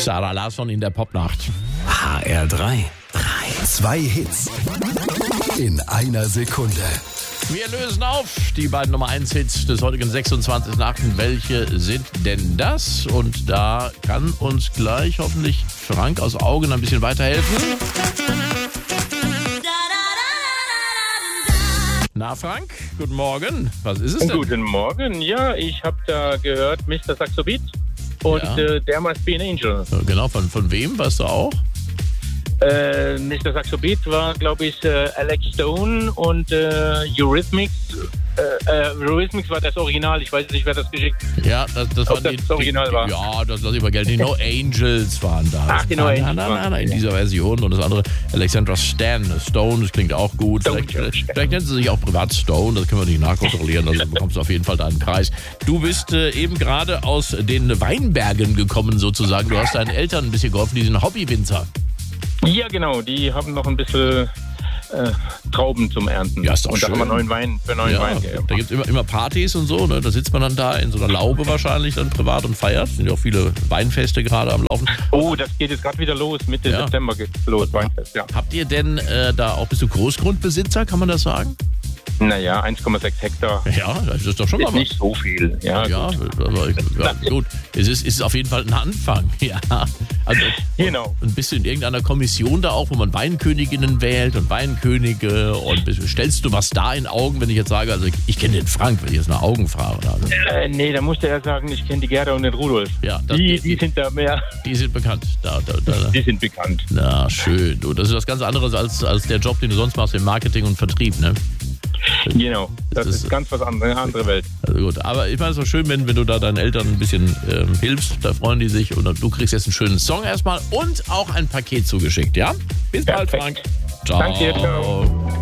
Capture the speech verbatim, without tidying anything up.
Sarah Larsson in der Popnacht. H R drei. Zwei Hits in einer Sekunde. Wir lösen auf die beiden Nummer eins Hits des heutigen sechsundzwanzigsten achten Welche sind denn das? Und da kann uns gleich hoffentlich Frank aus Augen ein bisschen weiterhelfen. Na Frank, guten Morgen. Was ist es denn? Guten Morgen. Ja, ich habe da gehört Mister Saxo Beat und Ja. äh, There Must Be an Angel. Genau, von, von wem? Weißt du auch? Äh, Mister Saxo Beat war, glaube ich, äh, Alex Stone und äh, Eurythmics. Äh, äh, Eurythmics war das Original. Ich weiß nicht, wer das geschickt hat. Ja, das, das Ob waren das das Original war. Ja, das lasse ich mal gelten. Die No Angels waren da. Ach, die No Nein, Angels nein, waren nein, nein, in das. dieser Version. Und das andere, Alexandra Stan, Stone, das klingt auch gut. Stone, Vielleicht, Stone. vielleicht nennt sie sich auch privat Stone, das können wir nicht nachkontrollieren. Also bekommst du auf jeden Fall deinen Preis. Du bist äh, eben gerade aus den Weinbergen gekommen sozusagen. Du hast deinen Eltern ein bisschen geholfen, die sind Hobbywinzer. Ja, genau. Die haben noch ein bisschen äh, Trauben zum Ernten. Ja, ist doch und da schön. haben wir neuen Wein für neuen Ja, Wein. da gibt es immer, immer Partys und so. Ne? Da sitzt man dann da in so einer Laube wahrscheinlich dann privat und feiert. Es sind ja auch viele Weinfeste gerade am Laufen. Oh, das geht jetzt gerade wieder los. Mitte Ja. September geht's los. Weinfest, ja. Habt ihr denn äh, da auch, bist du Großgrundbesitzer, kann man das sagen? Naja, eins Komma sechs Hektar. Ja, das ist doch schon mal Ist was. nicht so viel. Ja, Ja, gut. aber ich, ja gut. Es ist, ist auf jeden Fall ein Anfang. Ja. Also, Genau. und bist du in irgendeiner Kommission da auch, wo man Weinköniginnen wählt und Weinkönige und bist, stellst du was da in Augen, wenn ich jetzt sage, also ich, ich kenne den Frank, wenn ich jetzt nach Augen frage. Also, Äh, nee, da musste er sagen, ich kenne die Gerda und den Rudolf. ja, das, Die, die, die sind da mehr, die sind bekannt. Da, da, da. die sind bekannt. Na, schön. Du, das ist was ganz anderes als, als der Job, den du sonst machst im Marketing und Vertrieb, ne? Genau, das, Das ist ist- ganz was anderes, eine andere Welt. Also gut, aber ich meine, es ist doch schön, wenn, wenn du da deinen Eltern ein bisschen ähm, hilfst, da freuen die sich und du kriegst jetzt einen schönen Song erstmal und auch ein Paket zugeschickt, ja? Bis bald, Perfekt. Frank. Ciao. Danke, ciao.